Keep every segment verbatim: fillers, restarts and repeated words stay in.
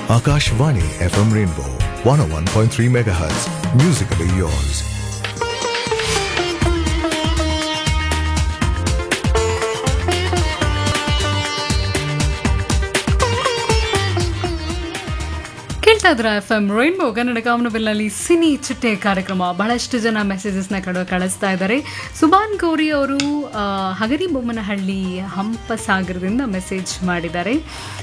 Akashvani F M Rainbow one oh one point three megahertz. Musically yours. F M rainbow Kannada ಕಾಮನಬಿಲ್ನಲ್ಲಿ cine ಚಿಟ್ಟೆ ಕಾರ್ಯಕ್ರಮ. ಬಹಳಷ್ಟು ಜನ ಮೆಸೇಜಸ್ನ ಕಡೆ ಕಳಿಸ್ತಾ ಇದ್ದಾರೆ. ಸುಬಾನ್ ಗೌರಿ ಅವರು ಹಗರಿ ಬೊಮ್ಮನಹಳ್ಳಿ ಹಂಪಸಾಗರದಿಂದ ಮೆಸೇಜ್ ಮಾಡಿದ್ದಾರೆ.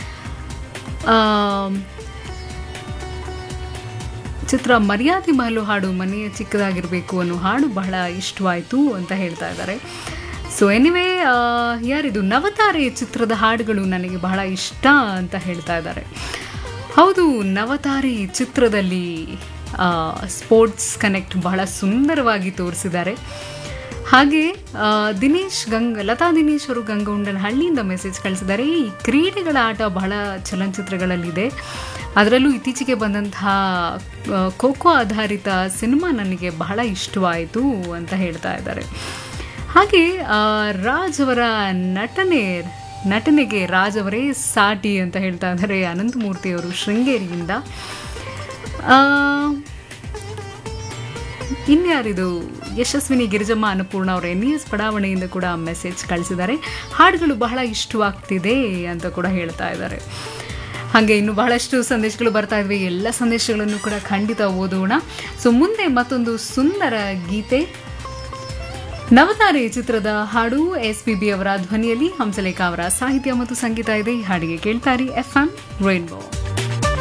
ಚಿತ್ರ ಮರ್ಯಾದೆ ಮಹಲು ಹಾಡು ಮನೆಯ ಚಿಕ್ಕದಾಗಿರಬೇಕು ಅನ್ನೋ ಹಾಡು ಬಹಳ ಇಷ್ಟವಾಯಿತು ಅಂತ ಹೇಳ್ತಾ ಇದ್ದಾರೆ. ಸೊ ಎನಿವೇ, ಯಾರಿದು ನವತಾರೆ ಚಿತ್ರದ ಹಾಡುಗಳು ನನಗೆ ಬಹಳ ಇಷ್ಟ ಅಂತ ಹೇಳ್ತಾ ಇದ್ದಾರೆ. ಹೌದು, ನವತಾರೆ ಚಿತ್ರದಲ್ಲಿ ಸ್ಪೋರ್ಟ್ಸ್ ಕನೆಕ್ಟ್ ಬಹಳ ಸುಂದರವಾಗಿ ತೋರಿಸಿದ್ದಾರೆ. ಹಾಗೆ ದಿನೇಶ್ ಗಂಗ ಲತಾ ದಿನೇಶ್ ಅವರು ಗಂಗೌಂಡನಹಳ್ಳಿಯಿಂದ ಮೆಸೇಜ್ ಕಳಿಸಿದ್ದಾರೆ. ಈ ಕ್ರೀಡೆಗಳ ಆಟ ಬಹಳ ಚಲನಚಿತ್ರಗಳಲ್ಲಿದೆ. ಅದರಲ್ಲೂ ಇತ್ತೀಚೆಗೆ ಬಂದಂತಹ ಖೋಖೋ ಆಧಾರಿತ ಸಿನಿಮಾ ನನಗೆ ಬಹಳ ಇಷ್ಟವಾಯಿತು ಅಂತ ಹೇಳ್ತಾ ಇದ್ದಾರೆ. ಹಾಗೆ ರಾಜ್ ಅವರ ನಟನೆ ನಟನೆಗೆ ರಾಜ್ ಅವರೇ ಸಾಟಿ ಅಂತ ಹೇಳ್ತಾ ಇದ್ದಾರೆ ಅನಂತಮೂರ್ತಿಯವರು ಶೃಂಗೇರಿಯಿಂದ. ಇನ್ಯಾರಿದು ಯಶಸ್ವಿನಿ ಗಿರಿಜಮ್ಮ ಅನ್ನಪೂರ್ಣ ಅವರ ಎನ್ ಇ ಎಸ್ ಬಡಾವಣೆಯಿಂದ ಕೂಡ ಮೆಸೇಜ್ ಕಳಿಸಿದ್ದಾರೆ. ಹಾಡುಗಳು ಬಹಳ ಇಷ್ಟವಾಗ್ತಿದೆ ಅಂತ ಕೂಡ ಹೇಳ್ತಾ ಇದ್ದಾರೆ. ಹಾಗೆ ಇನ್ನು ಬಹಳಷ್ಟು ಸಂದೇಶಗಳು ಬರ್ತಾ ಇದ್ವಿ. ಎಲ್ಲ ಸಂದೇಶಗಳನ್ನು ಕೂಡ ಖಂಡಿತ ಓದೋಣ. ಸೊ ಮುಂದೆ ಮತ್ತೊಂದು ಸುಂದರ ಗೀತೆ, ನವತಾರೆ ಚಿತ್ರದ ಹಾಡು ಎಸ್ ಪಿ ಬಿ ಅವರ ಧ್ವನಿಯಲ್ಲಿ, ಹಂಸಲೇಖ ಅವರ ಸಾಹಿತ್ಯ ಮತ್ತು ಸಂಗೀತ ಇದೆ. ಈ ಹಾಡಿಗೆ ಕೇಳ್ತಾರೆ ಎಫ್ ಎಂ ರೈನ್ಬೋ.